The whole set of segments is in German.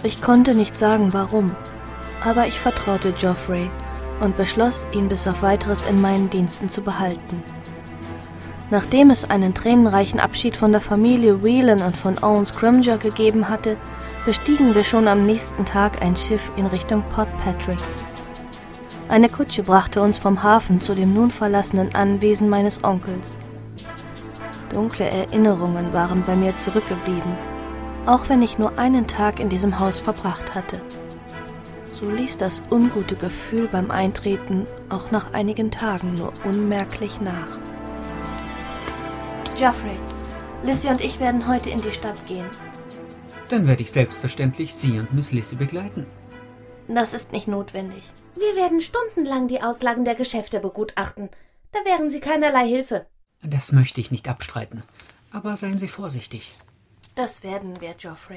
Ich konnte nicht sagen, warum, aber ich vertraute Geoffrey und beschloss, ihn bis auf Weiteres in meinen Diensten zu behalten. Nachdem es einen tränenreichen Abschied von der Familie Whelan und von Owen Scrimgeour gegeben hatte, bestiegen wir schon am nächsten Tag ein Schiff in Richtung Port Patrick. Eine Kutsche brachte uns vom Hafen zu dem nun verlassenen Anwesen meines Onkels. Dunkle Erinnerungen waren bei mir zurückgeblieben, auch wenn ich nur einen Tag in diesem Haus verbracht hatte. So ließ das ungute Gefühl beim Eintreten auch nach einigen Tagen nur unmerklich nach. Geoffrey, Lizzie und ich werden heute in die Stadt gehen. Dann werde ich selbstverständlich Sie und Miss Lizzie begleiten. Das ist nicht notwendig. Wir werden stundenlang die Auslagen der Geschäfte begutachten. Da wären Sie keinerlei Hilfe. Das möchte ich nicht abstreiten. Aber seien Sie vorsichtig. Das werden wir, Geoffrey.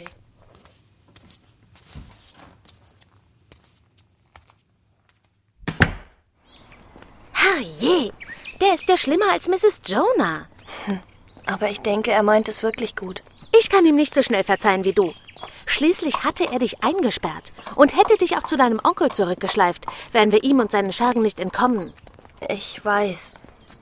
Herrje, der ist ja schlimmer als Mrs. Jonah. Aber ich denke, er meint es wirklich gut. Ich kann ihm nicht so schnell verzeihen wie du. Schließlich hatte er dich eingesperrt und hätte dich auch zu deinem Onkel zurückgeschleift, wären wir ihm und seinen Schergen nicht entkommen. Ich weiß.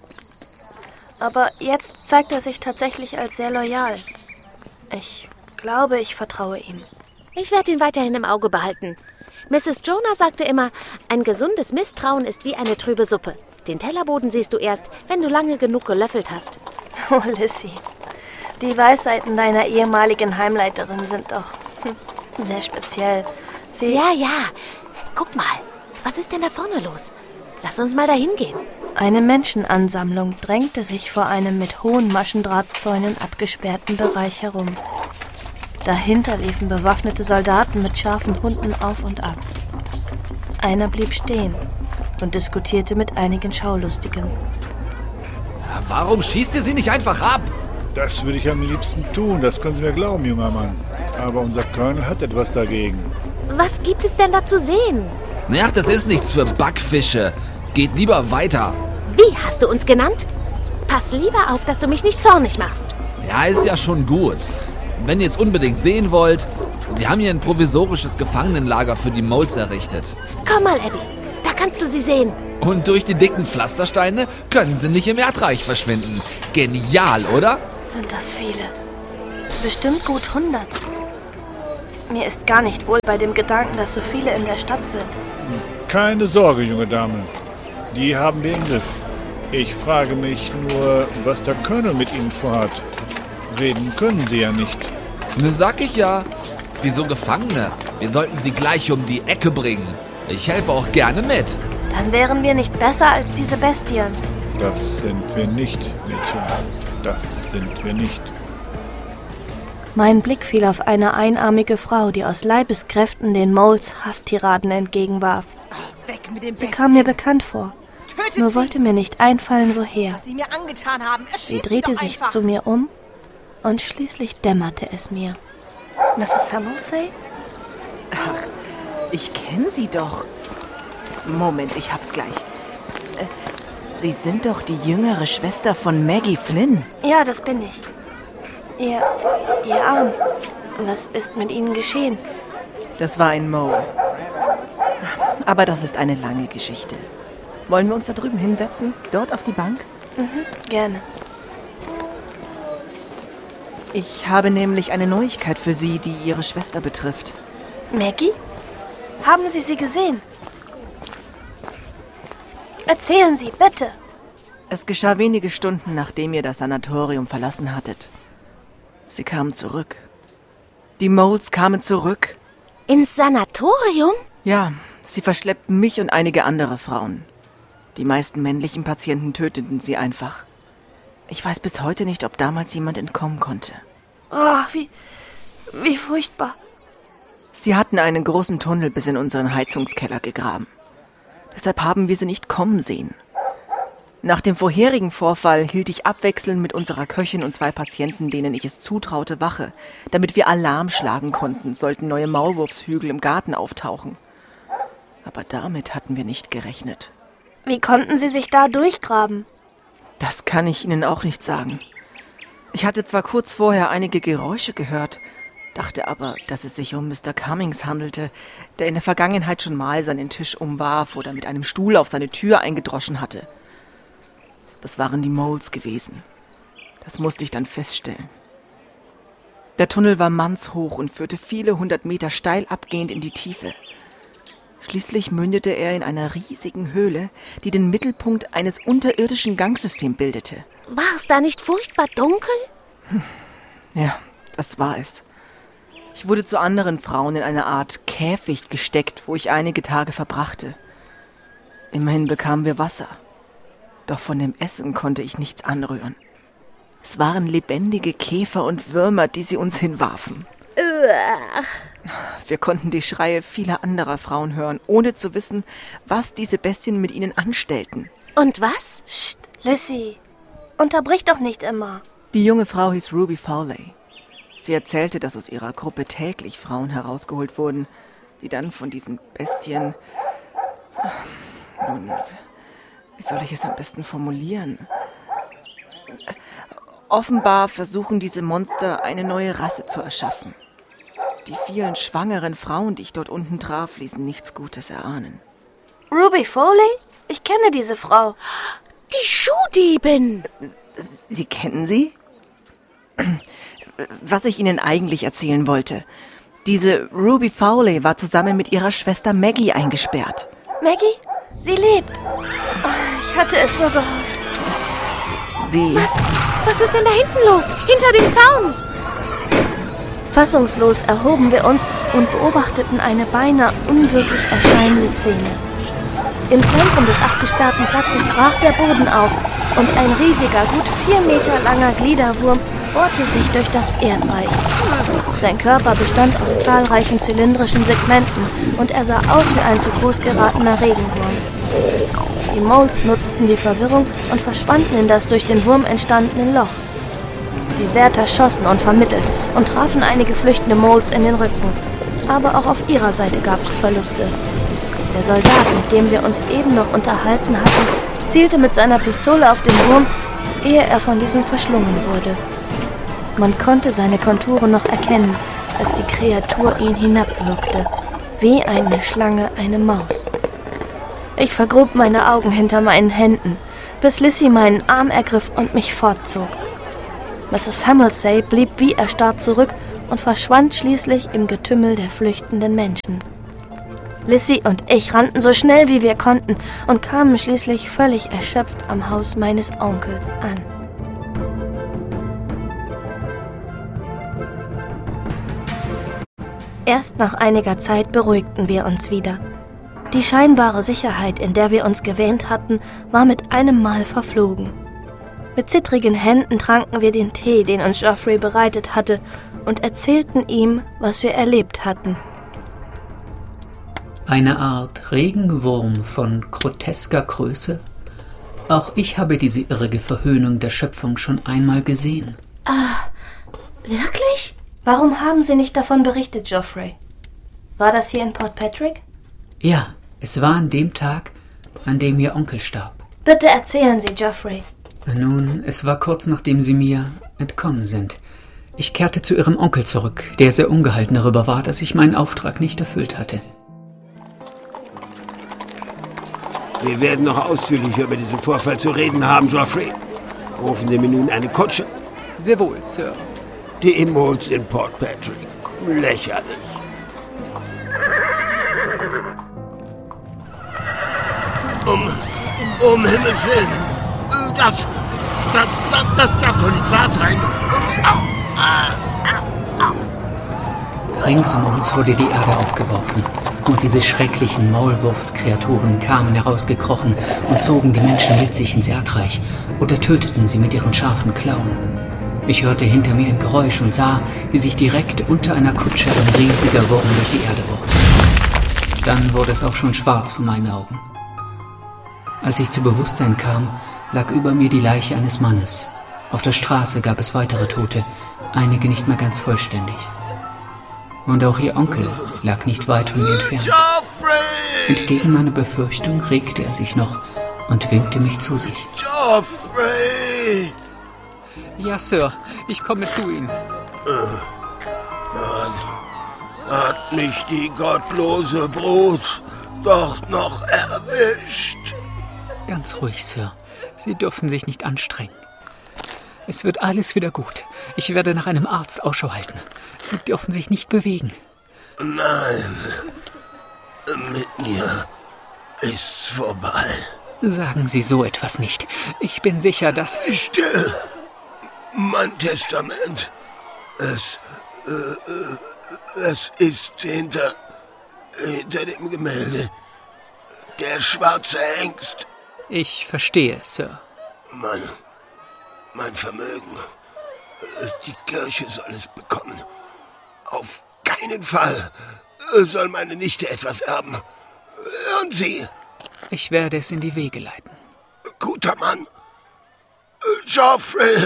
Aber jetzt zeigt er sich tatsächlich als sehr loyal. Ich glaube, ich vertraue ihm. Ich werde ihn weiterhin im Auge behalten. Mrs. Jonah sagte immer, ein gesundes Misstrauen ist wie eine trübe Suppe. Den Tellerboden siehst du erst, wenn du lange genug gelöffelt hast. Oh, Lizzie, die Weisheiten deiner ehemaligen Heimleiterin sind doch sehr speziell. Ja. Guck mal, was ist denn da vorne los? Lass uns mal dahin gehen. Eine Menschenansammlung drängte sich vor einem mit hohen Maschendrahtzäunen abgesperrten Bereich herum. Dahinter liefen bewaffnete Soldaten mit scharfen Hunden auf und ab. Einer blieb stehen und diskutierte mit einigen Schaulustigen. Warum schießt ihr sie nicht einfach ab? Das würde ich am liebsten tun, das können Sie mir glauben, junger Mann. Aber unser Colonel hat etwas dagegen. Was gibt es denn da zu sehen? Ach, das ist nichts für Backfische. Geht lieber weiter. Wie hast du uns genannt? Pass lieber auf, dass du mich nicht zornig machst. Ja, ist ja schon gut. Wenn ihr es unbedingt sehen wollt, sie haben hier ein provisorisches Gefangenenlager für die Moles errichtet. Komm mal, Abby, da kannst du sie sehen. Und durch die dicken Pflastersteine können sie nicht im Erdreich verschwinden. Genial, oder? Sind das viele? Bestimmt gut 100. Mir ist gar nicht wohl bei dem Gedanken, dass so viele in der Stadt sind. Keine Sorge, junge Dame. Die haben wir im Griff. Ich frage mich nur, was der Colonel mit Ihnen vorhat. Reden können Sie ja nicht. Sag ich ja. Wieso Gefangene? Wir sollten sie gleich um die Ecke bringen. Ich helfe auch gerne mit. Dann wären wir nicht besser als diese Bestien. Das sind wir nicht, Mädchen. Das sind wir nicht. Mein Blick fiel auf eine einarmige Frau, die aus Leibeskräften den Moles Hasstiraden entgegenwarf. Weg mit dem Sie kam mir bekannt vor, nur wollte mir nicht einfallen, woher. Was Sie mir angetan haben. Sie drehte sich zu mir um und schließlich dämmerte es mir. Mrs. Hamilsay? Ach, ich kenne Sie doch. Moment, ich hab's gleich. Sie sind doch die jüngere Schwester von Maggie Flynn. Ja, das bin ich. Ihr Arm. Was ist mit Ihnen geschehen? Das war ein Mole. Aber das ist eine lange Geschichte. Wollen wir uns da drüben hinsetzen? Dort auf die Bank? Gerne. Ich habe nämlich eine Neuigkeit für Sie, die Ihre Schwester betrifft. Maggie? Haben Sie sie gesehen? Erzählen Sie, bitte. Es geschah wenige Stunden, nachdem ihr das Sanatorium verlassen hattet. Sie kamen zurück. Die Moles kamen zurück. Ins Sanatorium? Ja, sie verschleppten mich und einige andere Frauen. Die meisten männlichen Patienten töteten sie einfach. Ich weiß bis heute nicht, ob damals jemand entkommen konnte. Oh, wie furchtbar. Sie hatten einen großen Tunnel bis in unseren Heizungskeller gegraben. Deshalb haben wir sie nicht kommen sehen. Nach dem vorherigen Vorfall hielt ich abwechselnd mit unserer Köchin und 2 Patienten, denen ich es zutraute, Wache, damit wir Alarm schlagen konnten, sollten neue Maulwurfshügel im Garten auftauchen. Aber damit hatten wir nicht gerechnet. Wie konnten Sie sich da durchgraben? Das kann ich Ihnen auch nicht sagen. Ich hatte zwar kurz vorher einige Geräusche gehört, dachte aber, dass es sich um Mr. Cummings handelte, der in der Vergangenheit schon mal seinen Tisch umwarf oder mit einem Stuhl auf seine Tür eingedroschen hatte. Das waren die Moles gewesen. Das musste ich dann feststellen. Der Tunnel war mannshoch und führte viele 100 Meter steil abgehend in die Tiefe. Schließlich mündete er in einer riesigen Höhle, die den Mittelpunkt eines unterirdischen Gangsystems bildete. War es da nicht furchtbar dunkel? Ja, das war es. Ich wurde zu anderen Frauen in eine Art Käfig gesteckt, wo ich einige Tage verbrachte. Immerhin bekamen wir Wasser. Doch von dem Essen konnte ich nichts anrühren. Es waren lebendige Käfer und Würmer, die sie uns hinwarfen. Wir konnten die Schreie vieler anderer Frauen hören, ohne zu wissen, was diese Bestien mit ihnen anstellten. Und was? Psst, Lissy, unterbrich doch nicht immer. Die junge Frau hieß Ruby Fowley. Sie erzählte, dass aus ihrer Gruppe täglich Frauen herausgeholt wurden, die dann von diesen Bestien... Nun, wie soll ich es am besten formulieren? Offenbar versuchen diese Monster, eine neue Rasse zu erschaffen. Die vielen schwangeren Frauen, die ich dort unten traf, ließen nichts Gutes erahnen. Ruby Fowley? Ich kenne diese Frau. Die Schuhdiebin! Sie kennen sie? Was ich Ihnen eigentlich erzählen wollte. Diese Ruby Fowley war zusammen mit ihrer Schwester Maggie eingesperrt. Maggie? Sie lebt. Oh, ich hatte es so gehofft. Sie... Was ist denn da hinten los? Hinter dem Zaun! Fassungslos erhoben wir uns und beobachteten eine beinahe unwirklich erscheinende Szene. Im Zentrum des abgesperrten Platzes brach der Boden auf und ein riesiger, gut 4 Meter langer Gliederwurm bohrte sich durch das Erdreich. Sein Körper bestand aus zahlreichen zylindrischen Segmenten und er sah aus wie ein zu groß geratener Regenwurm. Die Moles nutzten die Verwirrung und verschwanden in das durch den Wurm entstandene Loch. Die Wärter schossen unvermittelt und trafen einige flüchtende Moles in den Rücken. Aber auch auf ihrer Seite gab es Verluste. Der Soldat, mit dem wir uns eben noch unterhalten hatten, zielte mit seiner Pistole auf den Wurm, ehe er von diesem verschlungen wurde. Man konnte seine Konturen noch erkennen, als die Kreatur ihn hinabwürgte, wie eine Schlange eine Maus. Ich vergrub meine Augen hinter meinen Händen, bis Lissy meinen Arm ergriff und mich fortzog. Mrs. Hamilsay blieb wie erstarrt zurück und verschwand schließlich im Getümmel der flüchtenden Menschen. Lissy und ich rannten so schnell wie wir konnten und kamen schließlich völlig erschöpft am Haus meines Onkels an. Erst nach einiger Zeit beruhigten wir uns wieder. Die scheinbare Sicherheit, in der wir uns gewähnt hatten, war mit einem Mal verflogen. Mit zittrigen Händen tranken wir den Tee, den uns Geoffrey bereitet hatte, und erzählten ihm, was wir erlebt hatten. Eine Art Regenwurm von grotesker Größe? Auch ich habe diese irrige Verhöhnung der Schöpfung schon einmal gesehen. Wirklich? Warum haben Sie nicht davon berichtet, Geoffrey? War das hier in Port Patrick? Ja, es war an dem Tag, an dem Ihr Onkel starb. Bitte erzählen Sie, Geoffrey. Nun, es war kurz nachdem Sie mir entkommen sind. Ich kehrte zu Ihrem Onkel zurück, der sehr ungehalten darüber war, dass ich meinen Auftrag nicht erfüllt hatte. Wir werden noch ausführlicher über diesen Vorfall zu reden haben, Geoffrey. Rufen Sie mir nun eine Kutsche. Sehr wohl, Sir. Die Moles in Port Patrick. Lächerlich. Um Himmels Willen. Das darf doch nicht wahr sein. Rings um uns wurde die Erde aufgeworfen und diese schrecklichen Maulwurfskreaturen kamen herausgekrochen und zogen die Menschen mit sich ins Erdreich oder töteten sie mit ihren scharfen Klauen. Ich hörte hinter mir ein Geräusch und sah, wie sich direkt unter einer Kutsche ein riesiger Wurm durch die Erde bohrte. Dann wurde es auch schon schwarz vor meinen Augen. Als ich zu Bewusstsein kam, lag über mir die Leiche eines Mannes. Auf der Straße gab es weitere Tote, einige nicht mehr ganz vollständig. Und auch Ihr Onkel lag nicht weit von mir entfernt. Geoffrey! Entgegen meiner Befürchtung regte er sich noch und winkte mich zu sich. Geoffrey! Ja, Sir, ich komme zu Ihnen. Hat mich die gottlose Brut doch noch erwischt. Ganz ruhig, Sir. Sie dürfen sich nicht anstrengen. Es wird alles wieder gut. Ich werde nach einem Arzt Ausschau halten. Sie dürfen sich nicht bewegen. Nein, mit mir ist's vorbei. Sagen Sie so etwas nicht. Ich bin sicher, dass... Still! Mein Testament. Es ist hinter dem Gemälde. Der schwarze Hengst. Ich verstehe, Sir. Mein Vermögen. Die Kirche soll es bekommen. Auf keinen Fall soll meine Nichte etwas erben. Und Sie? Ich werde es in die Wege leiten. Guter Mann. Geoffrey!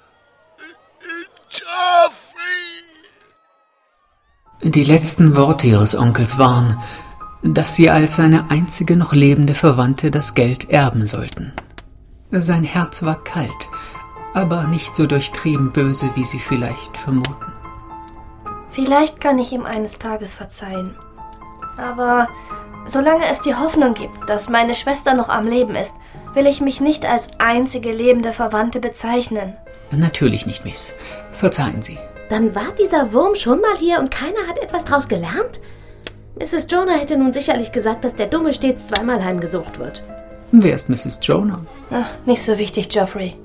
Die letzten Worte ihres Onkels waren, dass sie als seine einzige noch lebende Verwandte das Geld erben sollten. Sein Herz war kalt, aber nicht so durchtrieben böse, wie Sie vielleicht vermuten. Vielleicht kann ich ihm eines Tages verzeihen. Aber solange es die Hoffnung gibt, dass meine Schwester noch am Leben ist, will ich mich nicht als einzige lebende Verwandte bezeichnen. Natürlich nicht, Miss. Verzeihen Sie. Dann war dieser Wurm schon mal hier und keiner hat etwas draus gelernt? Mrs. Jonah hätte nun sicherlich gesagt, dass der Dumme stets zweimal heimgesucht wird. Wer ist Mrs. Jonah? Ach, nicht so wichtig, Geoffrey.